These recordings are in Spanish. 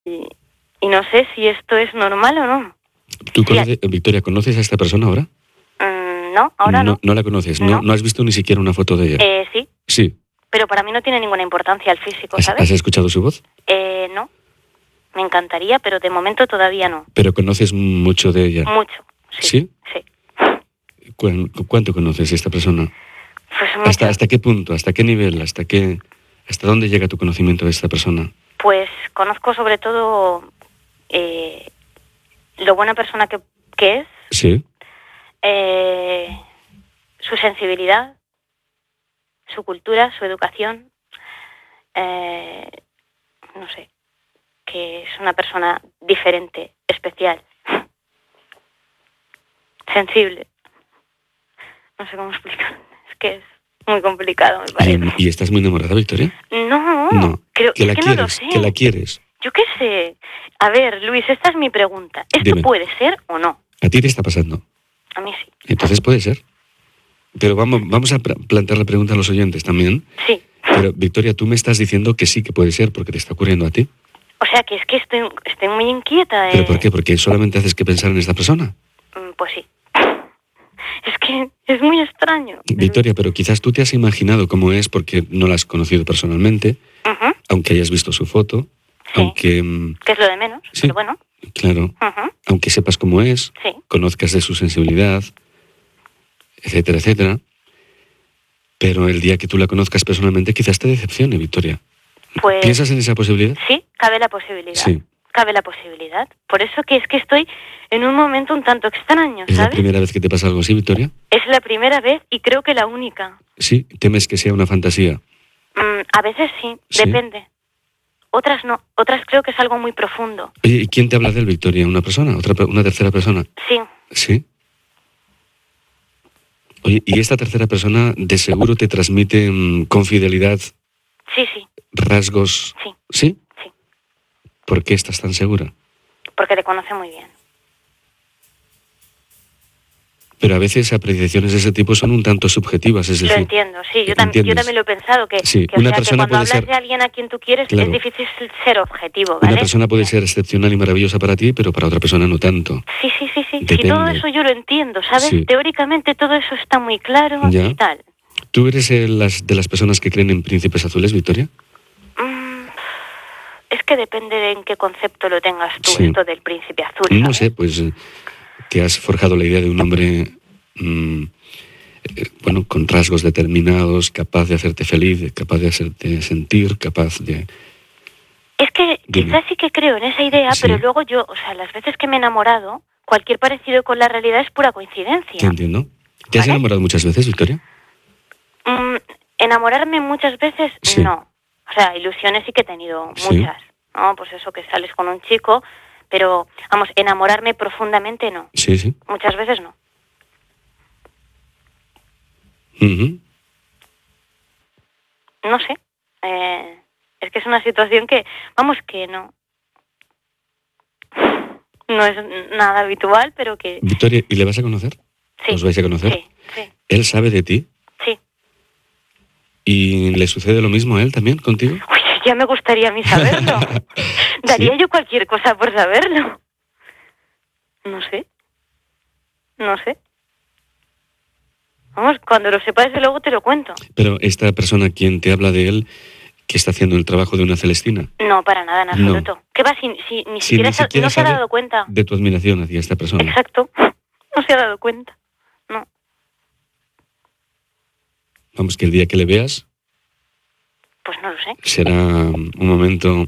y no sé si esto es normal o no. ¿Tú conoces, Victoria, conoces a esta persona ahora? No, ahora no. No la conoces, No. no has visto ni siquiera una foto de ella. Sí. Sí. Pero para mí no tiene ninguna importancia el físico, ¿sabes? ¿Has escuchado su voz? No. Me encantaría, pero de momento todavía no. ¿Pero conoces mucho de ella? Mucho, sí. ¿Sí? ¿Cuánto conoces a esta persona? Pues mucho. ¿Hasta qué punto? ¿Hasta qué nivel? ¿Hasta dónde llega tu conocimiento de esta persona? Pues conozco sobre todo lo buena persona que es. Sí. Su sensibilidad, su cultura, su educación. No sé, que es una persona diferente, especial, sensible. No sé cómo explicar. Es que es muy complicado, me parece. ¿Y estás muy enamorada, Victoria? No. Creo que no lo sé. ¿Que la quieres? Yo qué sé. A ver, Luis, esta es mi pregunta. ¿Esto Dime. puede ser o no? ¿A ti te está pasando? A mí sí. Entonces puede ser. Pero vamos a plantear la pregunta a los oyentes también. Sí. Pero, Victoria, tú me estás diciendo que sí que puede ser porque te está ocurriendo a ti. O sea, que es que estoy muy inquieta. ¿Pero por qué? ¿Porque solamente haces que pensar en esta persona? Pues sí. Es que es muy extraño. Victoria, pero quizás tú te has imaginado cómo es porque no la has conocido personalmente, aunque hayas visto su foto, sí. aunque... Que es lo de menos, sí, pero bueno. Claro. Aunque sepas cómo es, sí. Conozcas de su sensibilidad, etcétera, etcétera. Pero el día que tú la conozcas personalmente quizás te decepcione, Victoria. Pues, ¿piensas en esa posibilidad? Sí, cabe la posibilidad. Sí. Cabe la posibilidad. Por eso que es que estoy en un momento un tanto extraño, ¿sabes? ¿Es la primera vez que te pasa algo así, Victoria? Es la primera vez y creo que la única. ¿Sí? ¿Temes que sea una fantasía? A veces sí, depende. Otras no. Otras creo que es algo muy profundo. Oye, ¿y quién te habla de él, Victoria? ¿Una persona? ¿Una tercera persona? Sí. ¿Sí? Oye, ¿y esta tercera persona de seguro te transmite con fidelidad? Sí. ¿Rasgos? Sí. ¿Sí? Sí. ¿Por qué estás tan segura? Porque te conoce muy bien. Pero a veces apreciaciones de ese tipo son un tanto subjetivas, es decir... Lo entiendo, sí, yo también lo he pensado, que, sí, que, una o sea, persona que cuando puede hablas ser... de alguien a quien tú quieres, claro, es difícil ser objetivo, ¿vale? Una persona puede ser excepcional y maravillosa para ti, pero para otra persona no tanto. Sí. Depende. Sí, todo eso yo lo entiendo, ¿sabes? Sí. Teóricamente todo eso está muy claro y tal. ¿Tú eres de las personas que creen en príncipes azules, Victoria? Es que depende de en qué concepto lo tengas tú, esto del príncipe azul, ¿sabes? No sé, pues te has forjado la idea de un hombre... bueno, con rasgos determinados, capaz de hacerte feliz, capaz de hacerte sentir, capaz de... Es que quizás sí que creo en esa idea, pero luego yo, o sea, las veces que me he enamorado, cualquier parecido con la realidad es pura coincidencia. Te entiendo. ¿Te has enamorado muchas veces, Victoria? Enamorarme muchas veces, no. O sea, ilusiones sí que he tenido muchas, ¿no? Pues eso, que sales con un chico, pero, vamos, enamorarme profundamente no. Sí. Muchas veces no. No sé. Es que es una situación que, vamos, que no es nada habitual, pero que... Victoria, ¿y le vas a conocer? Sí. ¿Os vais a conocer? Sí. ¿Él sabe de ti? Sí. ¿Y le sucede lo mismo a él también contigo? Uy, ya me gustaría a mí saberlo. Daría yo cualquier cosa por saberlo. No sé. Vamos, cuando lo sepa desde luego te lo cuento. Pero esta persona, quien te habla de él, ¿que está haciendo el trabajo de una Celestina? No, para nada, en absoluto. No. ¿Qué va? Ni siquiera no se ha dado cuenta. De tu admiración hacia esta persona. Exacto. No se ha dado cuenta. No. Vamos, que el día que le veas... Pues no lo sé. Será un momento...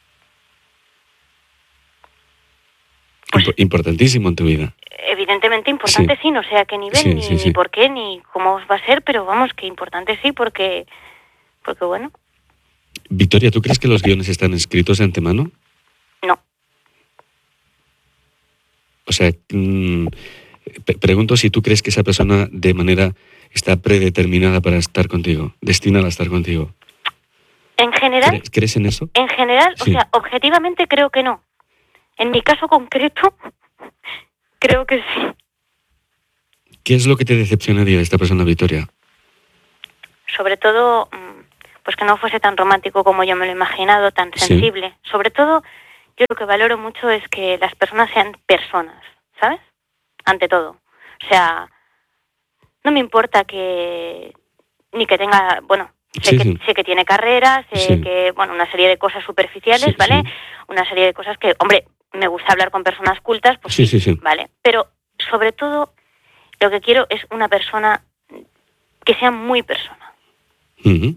importantísimo en tu vida. Evidentemente importante sí, no sé a qué nivel, ni por qué, ni cómo va a ser, pero vamos, que importante sí, porque bueno. Victoria, ¿tú crees que los guiones están escritos de antemano? No. O sea, pregunto si tú crees que esa persona de manera está predeterminada para estar contigo, destinada a estar contigo. En general... ¿Crees en eso? En general, o sea, objetivamente creo que no. En mi caso concreto, creo que sí. ¿Qué es lo que te decepcionaría de esta persona, Victoria? Sobre todo, pues que no fuese tan romántico como yo me lo he imaginado, tan sensible. Sobre todo, yo lo que valoro mucho es que las personas sean personas, ¿sabes? Ante todo. O sea, no me importa que ni que tenga, bueno, sé que tiene carrera, sé que, bueno, una serie de cosas superficiales, ¿vale? Una serie de cosas que, hombre, me gusta hablar con personas cultas, pues sí, ¿vale? Pero, sobre todo, lo que quiero es una persona que sea muy persona. Uh-huh.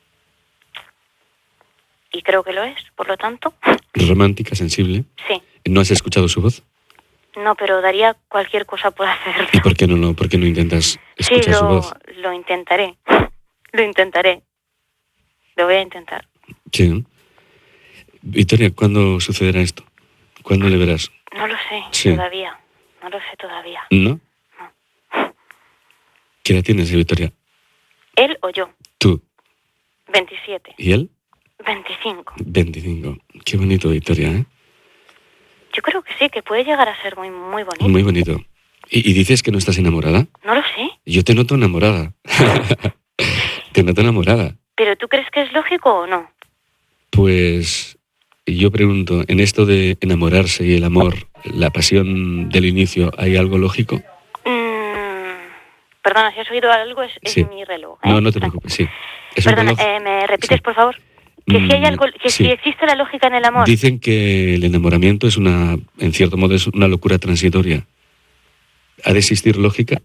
Y creo que lo es, por lo tanto. Romántica, sensible. Sí. ¿No has escuchado su voz? No, pero daría cualquier cosa por hacerlo. ¿Y por qué no intentas escuchar su voz? Sí, lo intentaré. Lo intentaré. Lo voy a intentar. Sí. Victoria, ¿cuándo sucederá esto? ¿Cuándo le verás? No lo sé todavía. No lo sé todavía. ¿No? No. ¿Qué edad tienes, Victoria? ¿Él o yo? Tú. 27. ¿Y él? 25. 25. Qué bonito, Victoria, ¿eh? Yo creo que sí, que puede llegar a ser muy, muy bonito. Muy bonito. ¿Y dices que no estás enamorada? No lo sé. Yo te noto enamorada. Te noto enamorada. ¿Pero tú crees que es lógico o no? Pues yo pregunto, ¿en esto de enamorarse y el amor, la pasión del inicio, hay algo lógico? Perdona, si has oído algo, es mi reloj, ¿eh? No te preocupes, sí. Perdona, ¿me repites, por favor? Que si hay algo, que si existe la lógica en el amor. Dicen que el enamoramiento es en cierto modo, es una locura transitoria. ¿Ha de existir lógica?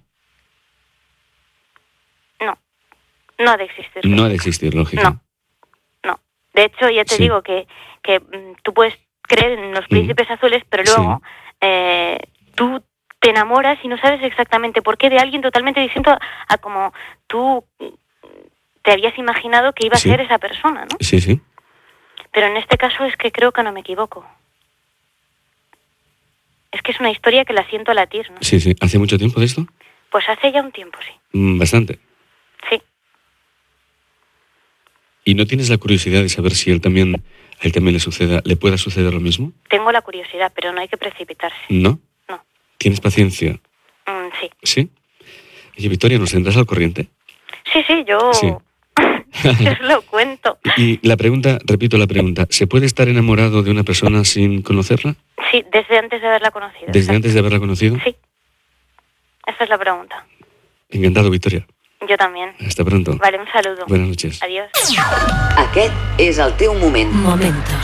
No ha de existir lógica. No ha de existir lógica. No. De hecho, ya te digo que tú puedes creer en los príncipes azules, pero luego tú te enamoras y no sabes exactamente por qué de alguien totalmente distinto a como tú te habías imaginado que iba a ser esa persona, ¿no? Sí. Pero en este caso es que creo que no me equivoco. Es que es una historia que la siento latir, ¿no? Sí. ¿Hace mucho tiempo de esto? Pues hace ya un tiempo, sí. Bastante. Sí. ¿Y no tienes la curiosidad de saber si a él también le pueda suceder lo mismo? Tengo la curiosidad, pero no hay que precipitarse. ¿No? No. ¿Tienes paciencia? Sí. ¿Sí? Oye, Victoria, ¿nos tendrás al corriente? Sí, yo... Sí. Os lo cuento. Y repito la pregunta, ¿se puede estar enamorado de una persona sin conocerla? Sí, desde antes de haberla conocido. ¿Desde antes de haberla conocido? Sí. Esa es la pregunta. Encantado, Victoria. Jo també. Hasta pronto. Vale, un saludo. Buenas noches. Adiós. Aquest és el teu moment. Momentos.